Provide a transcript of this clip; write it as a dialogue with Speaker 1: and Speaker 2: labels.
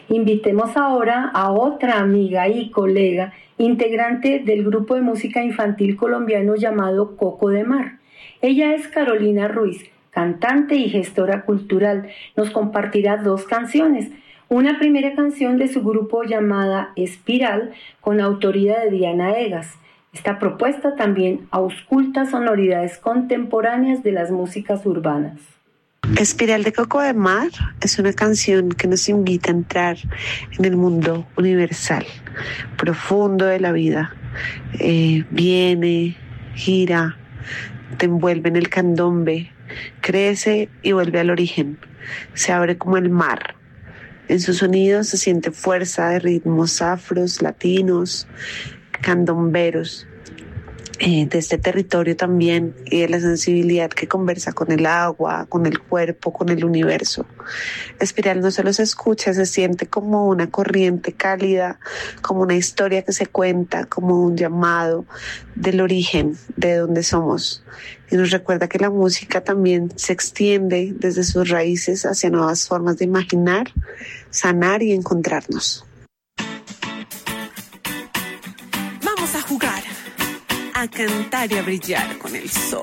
Speaker 1: Invitemos ahora a otra amiga y colega, integrante del grupo de música infantil colombiano llamado Coco de Mar. Ella es Carolina Ruiz, cantante y gestora cultural. Nos compartirá 2 canciones. Una primera canción de su grupo llamada Espiral, con autoría de Diana Egas. Esta propuesta también ausculta sonoridades contemporáneas de las músicas urbanas.
Speaker 2: Espiral de Coco de Mar es una canción que nos invita a entrar en el mundo universal, profundo de la vida. Viene, gira, te envuelve en el candombe, crece y vuelve al origen. Se abre como el mar. En sus sonidos se siente fuerza de ritmos afros, latinos, candomberos, de este territorio también, y de la sensibilidad que conversa con el agua, con el cuerpo, con el universo. Espiral no solo se escucha, se siente como una corriente cálida, como una historia que se cuenta, como un llamado del origen, de donde somos. Y nos recuerda que la música también se extiende desde sus raíces hacia nuevas formas de imaginar, sanar y encontrarnos.
Speaker 3: Vamos a jugar, a cantar y a brillar con el sol.